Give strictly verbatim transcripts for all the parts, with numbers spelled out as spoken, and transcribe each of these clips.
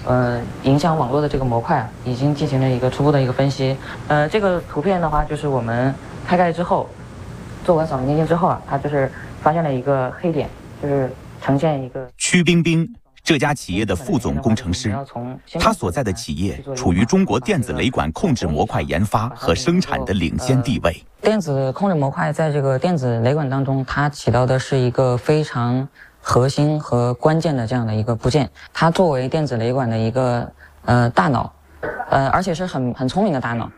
呃影响网络的这个模块啊，已经进行了一个初步的一个分析。呃，这个图片的话，就是我们开盖之后，做完扫描定性之后啊，它就是发现了一个黑点，就是呈现一个。 曲冰冰，这家企业的副总工程师，他所在的企业处于中国电子雷管控制模块研发和生产的领先地位。 电子控制模块在这个电子雷管当中，它起到的是一个非常核心和关键的这样的一个部件。它作为电子雷管的一个呃大脑，呃，而且是很很聪明的大脑。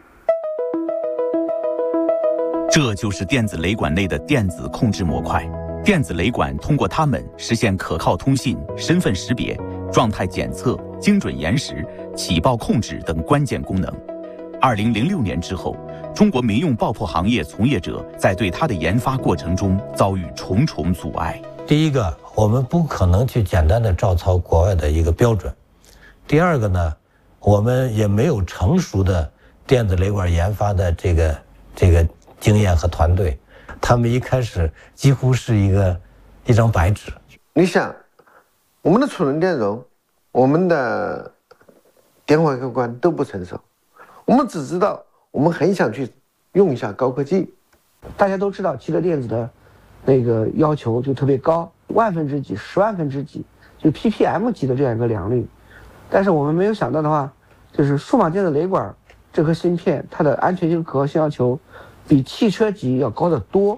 这就是电子雷管内的电子控制模块。电子雷管通过它们实现可靠通信、身份识别、状态检测、精准延时、起爆控制等关键功能。二零零六年之后，中国民用爆破行业从业者在对它的研发过程中遭遇重重阻碍。 第一个，我们不可能去简单的照抄国外的一个标准；第二个呢，我们也没有成熟的电子雷管研发的这个这个经验和团队。他们一开始几乎是一个一张白纸。 你想，我们的储能电容，我们的电话开关都不成熟，我们只知道我们很想去用一下高科技。 大家都知道，汽车电子的那个要求就特别高，万分之几、十万分之几，就 P P M 级的这样一个良率。但是我们没有想到的话，就是数码电子雷管这颗芯片，它的安全性、可靠性要求比汽车级要高得多。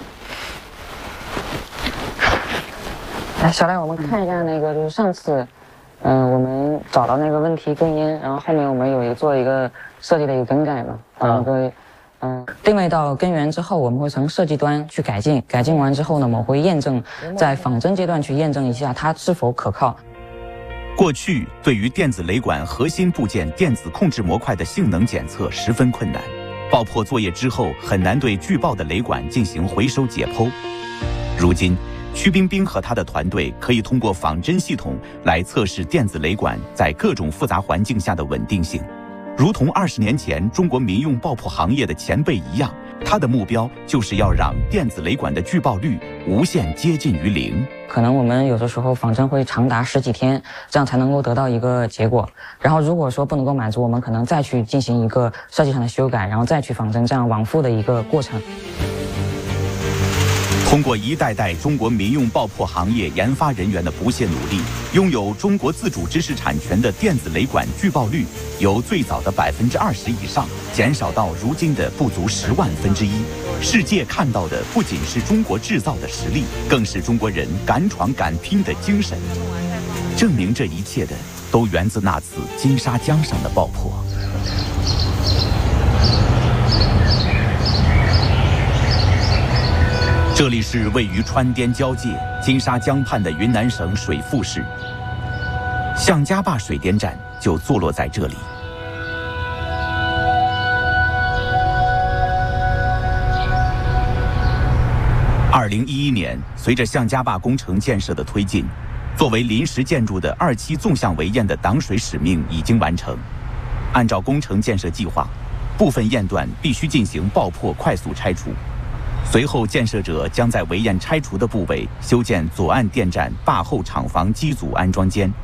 来，小赖，我们看一下那个，就是上次，嗯、呃，我们找到那个问题根因，然后后面我们有一个做一个设计的一个更改嘛，嗯，对，嗯，定位到根源之后，我们会从设计端去改进，改进完之后呢，我们会验证，在仿真阶段去验证一下它是否可靠。 过去对于电子雷管核心部件电子控制模块的性能检测十分困难，爆破作业之后很难对拒爆的雷管进行回收解剖。如今，曲冰冰和他的团队可以通过仿真系统来测试电子雷管在各种复杂环境下的稳定性。如同二十年前中国民用爆破行业的前辈一样，他的目标就是要让电子雷管的拒爆率无限接近于零。 可能我们有的时候仿真会长达十几天，这样才能够得到一个结果。然后如果说不能够满足，我们可能再去进行一个设计上的修改，然后再去仿真，这样往复的一个过程。 通过一代代中国民用爆破行业研发人员的不懈努力，拥有中国自主知识产权的电子雷管拒爆率由最早的百分之二十以上减少到如今的不足十万分之一。世界看到的不仅是中国制造的实力，更是中国人敢闯敢拼的精神。证明这一切的都源自那次金沙江上的爆破。这里是位于川滇交界、金沙江畔的云南省水富市，向家坝水电站就坐落在这里。二零一一年，随着向家坝工程建设的推进，作为临时建筑的二期纵向围堰的挡水使命已经完成。按照工程建设计划，部分堰段必须进行爆破快速拆除。随后，建设者将在围堰拆除的部位修建左岸电站坝后厂房机组安装间。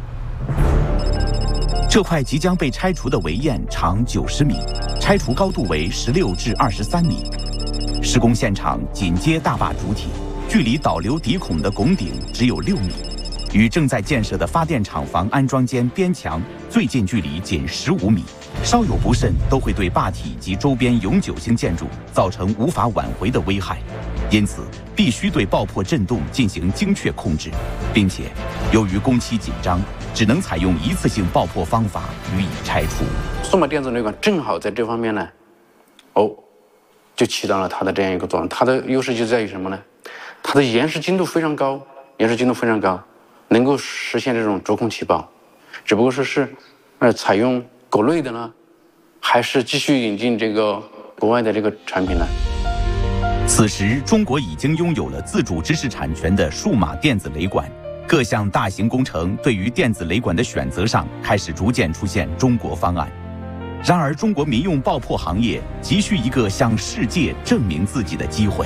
这块即将被拆除的围堰长九十米，拆除高度为十六至二十三米。施工现场紧接大坝主体，距离导流底孔的拱顶只有六米，与正在建设的发电厂房安装间边墙最近距离仅十五米。稍有不慎，都会对坝体及周边永久性建筑造成无法挽回的危害，因此必须对爆破震动进行精确控制，并且由于工期紧张，只能采用一次性爆破方法予以拆除。 数码电子雷管正好在这方面呢，哦，就起到了它的这样一个作用。它的优势就在于什么呢？它的延时精度非常高，延时精度非常高，能够实现这种着控起爆。只不过说是，呃，采用国内的呢，还是继续引进这个国外的这个产品呢？ 此时，中国已经拥有了自主知识产权的数码电子雷管，各项大型工程对于电子雷管的选择上开始逐渐出现中国方案。然而，中国民用爆破行业急需一个向世界证明自己的机会。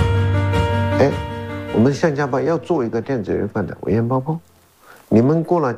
哎，我们向家坝要做一个电子雷管的围堰爆破，你们过了